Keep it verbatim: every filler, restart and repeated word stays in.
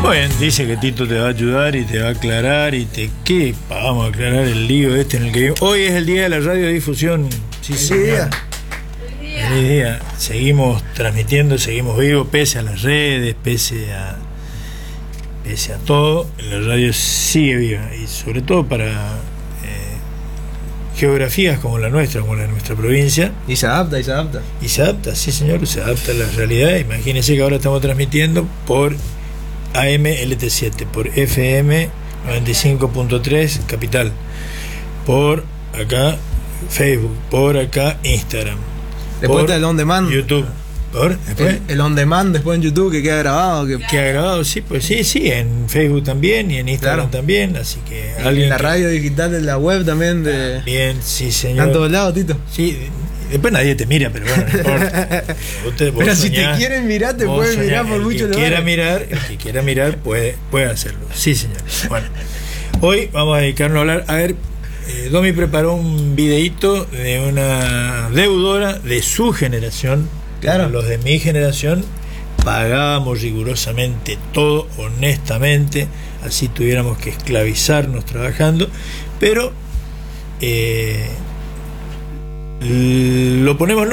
Bueno, dice que Tito te va a ayudar y te va a aclarar y te... ¿Qué? Vamos a aclarar el lío este en el que... Hoy es el día de la radiodifusión. Sí, sí, día. Feliz día. Seguimos transmitiendo, seguimos vivos, pese a las redes, pese a... Pese a todo, la radio sigue viva. Y sobre todo para... Eh, geografías como la nuestra, como la de nuestra provincia. Y se adapta, y se adapta. Y se adapta, sí señor, se adapta a la realidad. Imagínense que ahora estamos transmitiendo por A M L T siete, por F M noventa y cinco punto tres Capital, por acá Facebook, por acá Instagram, después está el on demand, YouTube, por después el, el on demand después en YouTube que queda grabado, que queda grabado, sí, pues sí, sí, en Facebook también y en Instagram, claro, también, así que y alguien en la que... radio digital, en la web también de... Bien, sí señor. En todos lados, Tito. Sí. Después nadie te mira, pero bueno, no importa. Usted, pero soñás, si te quieren mirar, te pueden soñás, mirar por muchos lugares. Quiera mirar, el que quiera mirar puede, puede hacerlo. Sí, señor. Bueno, hoy vamos a dedicarnos a hablar. A ver, eh, Domi preparó un videíto de una deudora de su generación. Claro. Los de mi generación pagábamos rigurosamente todo, honestamente, así tuviéramos que esclavizarnos trabajando, pero... Eh, lo ponemos